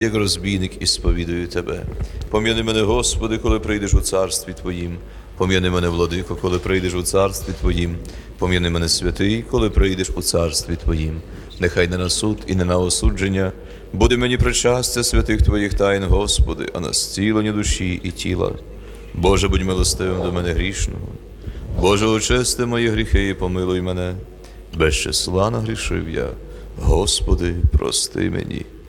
як розбійник, і сповідую Тебе. Пом'яни мене, Господи, коли прийдеш у царстві Твоїм. Пом'яни мене, Владико, коли прийдеш у царстві Твоїм. Пом'яни мене, святий, коли прийдеш у царстві Твоїм. Нехай не на суд і не на осудження буде мені причастя святих Твоїх тайн, Господи, а на зцілення душі і тіла. Боже, будь милостивим до мене грішного. Боже, очисти мої гріхи і помилуй мене. Без числа нагрішив я. Господи, прости мені.